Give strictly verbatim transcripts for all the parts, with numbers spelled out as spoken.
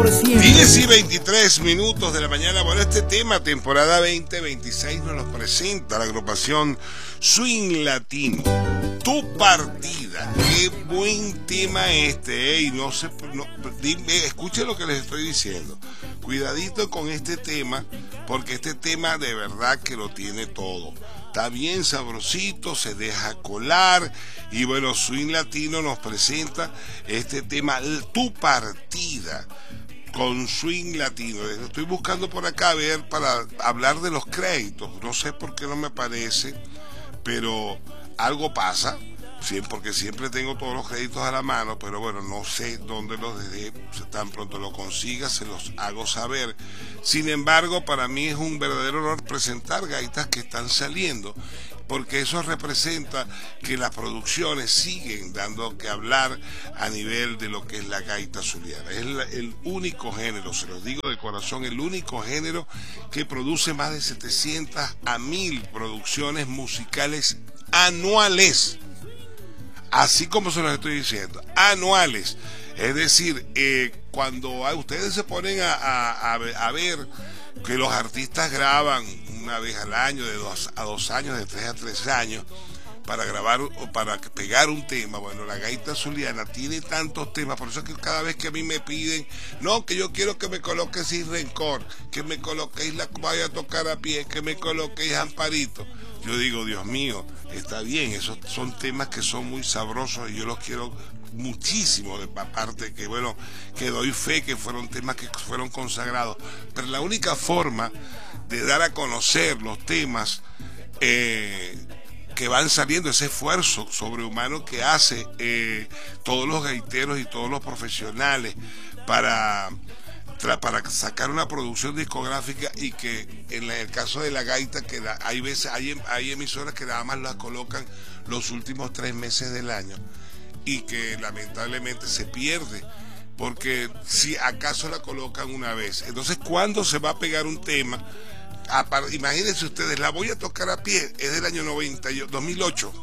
diez y veintitrés minutos de la mañana. Bueno, este tema, temporada veinte veintiséis, nos lo presenta la agrupación Swing Latino. Tu partida. Qué buen tema este, ¿eh? Y no se, no, dime, escuchen lo que les estoy diciendo. Cuidadito con este tema, porque este tema de verdad que lo tiene todo. Está bien sabrosito, se deja colar. Y bueno, Swing Latino nos presenta este tema, Tu partida, con Swing Latino. Estoy buscando por acá a ver para hablar de los créditos. No sé por qué no me aparece, pero algo pasa. Sí, porque siempre tengo todos los créditos a la mano, pero bueno, no sé dónde los dejé. Tan pronto lo consiga, se los hago saber. Sin embargo, para mí es un verdadero honor presentar gaitas que están saliendo, porque eso representa que las producciones siguen dando que hablar a nivel de lo que es la gaita zuliana. Es la, el único género, se los digo de corazón, el único género que produce más de setecientas a mil producciones musicales anuales. Así como se los estoy diciendo, anuales. Es decir, eh, cuando ustedes se ponen a, a, a ver que los artistas graban una vez al año, de dos a dos años, de tres a tres años, para grabar o para pegar un tema. Bueno, la gaita zuliana tiene tantos temas, por eso es que cada vez que a mí me piden, no, que yo quiero que me coloques Sin Rencor, que me coloquéis La Vaya a Tocar a Pie, que me coloquéis Amparito. Yo digo, Dios mío, está bien, esos son temas que son muy sabrosos y yo los quiero muchísimo, de parte que bueno, que doy fe que fueron temas que fueron consagrados, pero la única forma de dar a conocer los temas eh, que van saliendo, ese esfuerzo sobrehumano que hace eh, todos los gaiteros y todos los profesionales para para sacar una producción discográfica, y que en el caso de la gaita, que la, hay veces hay, hay emisoras que nada más la colocan los últimos tres meses del año, y que lamentablemente se pierde, porque si acaso la colocan una vez, entonces ¿cuándo se va a pegar un tema? Imagínense ustedes, La Voy a Tocar a Pie es del año noventa, dos mil ocho,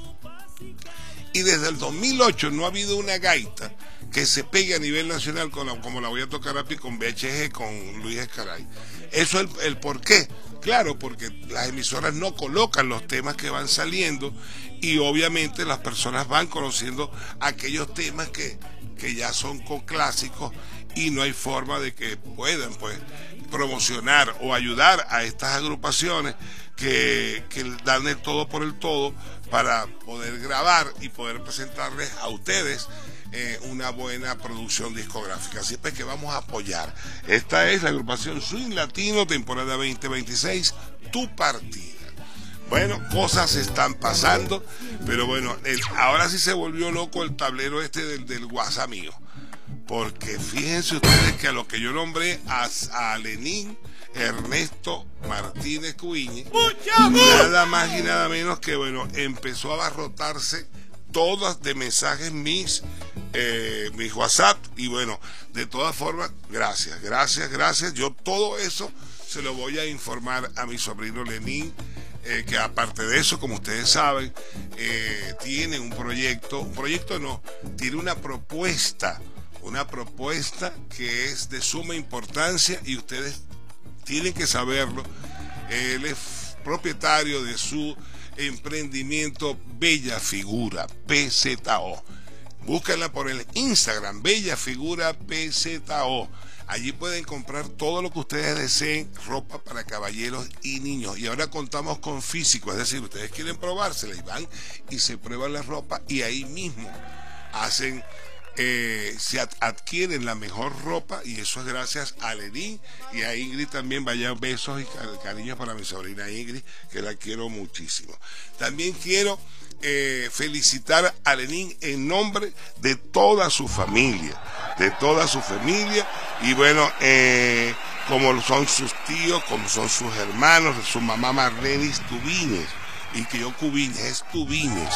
y desde el dos mil ocho no ha habido una gaita que se pegue a nivel nacional con la, como La Voy a Tocar a Pie, con V H G, con Luis Escaray. Eso es el, el por qué. Claro, porque las emisoras no colocan los temas que van saliendo, y obviamente las personas van conociendo aquellos temas que, que ya son con clásicos, y no hay forma de que puedan pues promocionar o ayudar a estas agrupaciones que, que dan el todo por el todo para poder grabar y poder presentarles a ustedes eh, una buena producción discográfica. Así es que vamos a apoyar. Esta es la agrupación Swing Latino, temporada veinte veintiséis, Tu partida. Bueno, cosas están pasando, pero bueno, el, ahora sí se volvió loco el tablero este del, del WhatsApp mío, porque fíjense ustedes que a lo que yo nombré a, a Lenín Ernesto Martínez Cubiñe, nada más y nada menos que bueno, empezó a abarrotarse todas de mensajes mis eh, mis WhatsApp, y bueno, de todas formas, gracias, gracias, gracias. Yo todo eso se lo voy a informar a mi sobrino Lenín, eh, que aparte de eso, como ustedes saben, eh, tiene un proyecto, un proyecto no, tiene una propuesta, una propuesta que es de suma importancia, y ustedes tienen que saberlo. Él es propietario de su emprendimiento Bella Figura P Z O. Búsquenla por el Instagram, Bella Figura P Z O. Allí pueden comprar todo lo que ustedes deseen, ropa para caballeros y niños. Y ahora contamos con físico, es decir, ustedes quieren probársela y van y se prueban la ropa, y ahí mismo hacen, eh, se ad adquieren la mejor ropa, y eso es gracias a Lenín y a Ingrid también. Vaya, besos y cariños para mi sobrina Ingrid, que la quiero muchísimo. También quiero eh, felicitar a Lenín en nombre de toda su familia, de toda su familia, y bueno, eh, como son sus tíos, como son sus hermanos, su mamá Marlenis Tubines, y que yo Cubines, es Tubines,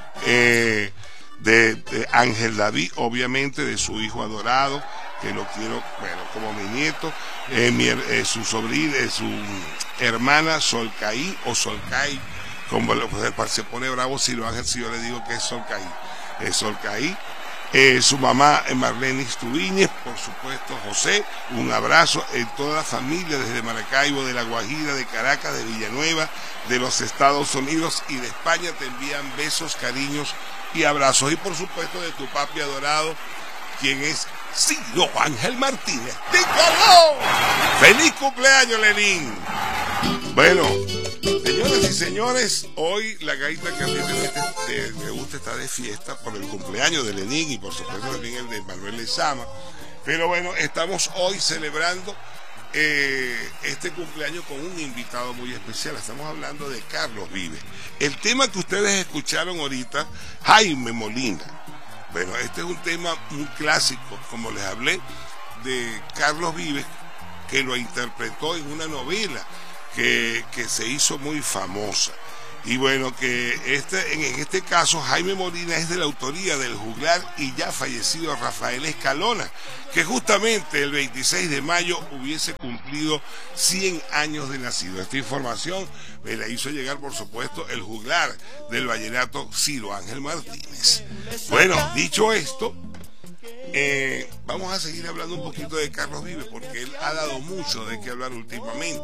eh, de, de Ángel David, obviamente, de su hijo adorado, que lo quiero, bueno, como mi nieto, eh, mi, eh, su sobrina, eh, su hermana Solcaí, o Solcaí, como pues, se pone bravo si lo Ángel, si yo le digo que es Solcaí, es Solcaí, eh, su mamá Marlene Istúñez, por supuesto José, un abrazo en toda la familia desde Maracaibo, de La Guajira, de Caracas, de Villanueva, de los Estados Unidos y de España. Te envían besos, cariños y abrazos, y por supuesto de tu papi adorado, quien es Ciro Ángel Martínez. ¡Dígalo! ¡Feliz cumpleaños, Lenín! Bueno, señoras y señores, hoy la gaita que a mí me, me gusta está de fiesta por el cumpleaños de Lenín y por supuesto también el de Manuel Lezama. Pero bueno, estamos hoy celebrando eh, este cumpleaños con un invitado muy especial. Estamos hablando de Carlos Vives. El tema que ustedes escucharon ahorita, Jaime Molina. Bueno, este es un tema muy clásico, como les hablé, de Carlos Vives, que lo interpretó en una novela que, que se hizo muy famosa. Y bueno, que este, en este caso Jaime Molina es de la autoría del juglar y ya fallecido Rafael Escalona, que justamente el veintiséis de mayo hubiese cumplido cien años de nacido. Esta información me la hizo llegar, por supuesto, el juglar del vallenato, Ciro Ángel Martínez. Bueno, dicho esto, eh, vamos a seguir hablando un poquito de Carlos Vives, porque él ha dado mucho de qué hablar últimamente.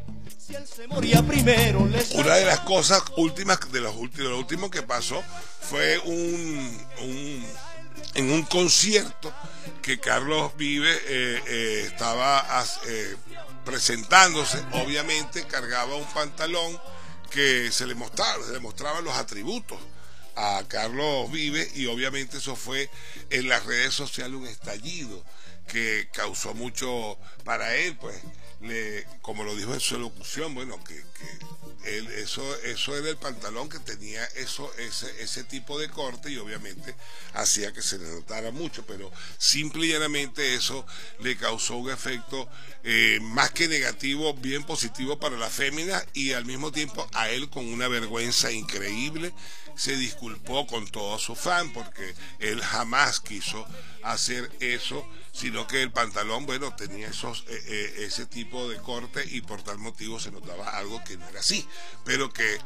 Una de las cosas últimas, de los últimos, lo último que pasó fue un, un en un concierto que Carlos Vives eh, eh, estaba eh, presentándose. Obviamente cargaba un pantalón que se le mostraba, se le mostraban los atributos a Carlos Vives, y obviamente eso fue en las redes sociales un estallido que causó mucho para él, pues. Le, como lo dijo en su locución, bueno, que, que él, eso, eso era el pantalón que tenía eso, ese, ese tipo de corte, y obviamente hacía que se le notara mucho, pero simple y llanamente eso le causó un efecto eh, más que negativo, bien positivo para la fémina, y al mismo tiempo a él con una vergüenza increíble. Se disculpó con todo su fan porque él jamás quiso hacer eso, sino que el pantalón, bueno, tenía esos, eh, eh, ese tipo de corte, y por tal motivo se notaba algo que no era así, pero que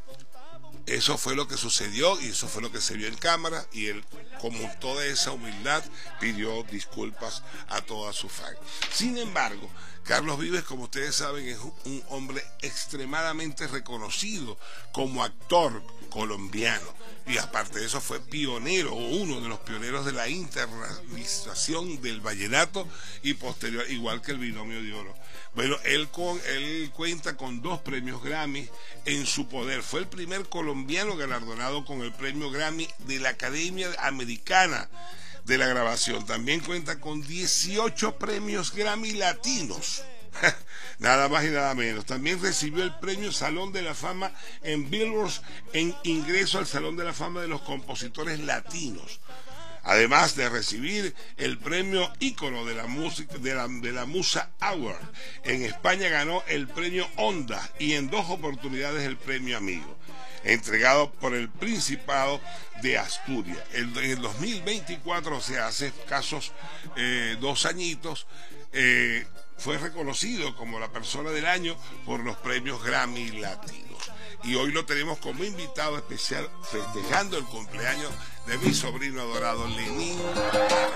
eso fue lo que sucedió y eso fue lo que se vio en cámara, y él, como toda esa humildad, pidió disculpas a toda su fan. Sin embargo, Carlos Vives, como ustedes saben, es un hombre extremadamente reconocido como actor colombiano, y aparte de eso fue pionero, o uno de los pioneros de la internacionalización del vallenato, y posterior, igual que el Binomio de Oro. Bueno, él, con, él cuenta con dos premios Grammy en su poder. Fue el primer colombiano galardonado con el premio Grammy de la Academia Americana de la Grabación. También cuenta con dieciocho premios Grammy latinos. Nada más y nada menos. También recibió el premio Salón de la Fama en Billboard en ingreso al Salón de la Fama de los Compositores Latinos. Además de recibir el premio ícono de la música de la, de la Musa Award. En España ganó el premio Onda, y en dos oportunidades el premio Amigo, entregado por el Principado de Asturias. En el dos mil veinticuatro, o sea, hace escasos eh, dos añitos, eh, fue reconocido como la persona del año por los premios Grammy Latinos. Y hoy lo tenemos como invitado especial, festejando el cumpleaños de mi sobrino adorado Lenín.